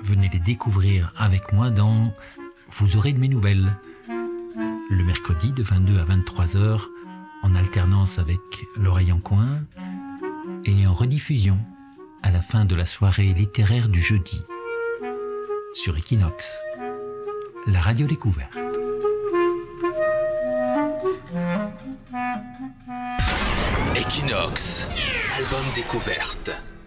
venez les découvrir avec moi dans Vous aurez de mes nouvelles. Le mercredi de 22 à 23 heures, en alternance avec L'Oreille en coin et en rediffusion à la fin de la soirée littéraire du jeudi sur Equinox, la radio découverte. Equinox, album découverte.